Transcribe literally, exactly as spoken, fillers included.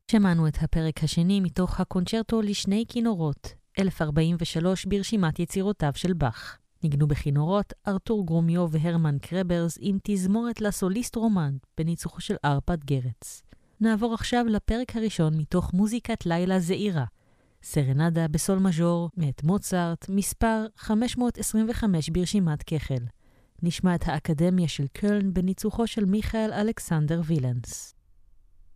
שמענו את הפרק השני מתוך הקונצ'רטו לשני כינורות, אלף ארבעים ושלוש ברשימת יצירותיו של באך. ניגנו בכינורות ארתור גרומיו והרמן קרברס עם תזמורת לסוליסט רומן בניצוחו של ארפד גרץ. נעבור עכשיו לפרק הראשון מתוך מוזיקת לילה זעירה, סרנדה בסול מז'ור מאת מוצרט, מספר חמש מאות עשרים וחמש ברשימת כחל. נשמע את האקדמיה של קולן בניצוחו של מיכאל אלכסנדר וילנס.